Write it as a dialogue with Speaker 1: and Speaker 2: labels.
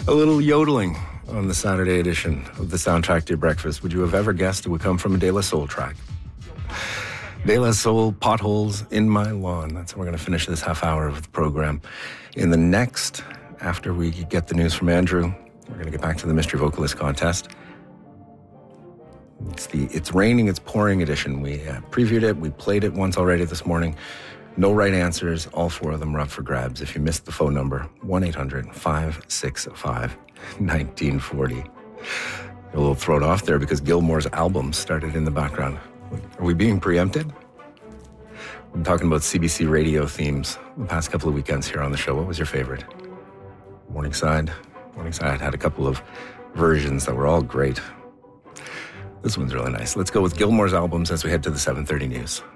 Speaker 1: A little yodeling on the Saturday edition of the Soundtrack to Your Breakfast. Would you have ever guessed it would come from a De La Soul track? De La Soul, Potholes in My Lawn. That's how we're going to finish this half hour of the program. In the next, after we get the news from Andrew, we're going to get back to the Mystery Vocalist Contest. It's the It's Raining, It's Pouring edition. We previewed it. We played it once already this morning. No right answers. All four of them are up for grabs. If you missed the phone number, 1-800-565-1940. A little thrown off there because Gilmore's album started in the background. Are we being preempted? I'm talking about CBC radio themes the past couple of weekends here on the show. What was your favorite? Morningside. Morningside had a couple of versions that were all great. This one's really nice. Let's go with Gilmore's albums as we head to the 7:30 news.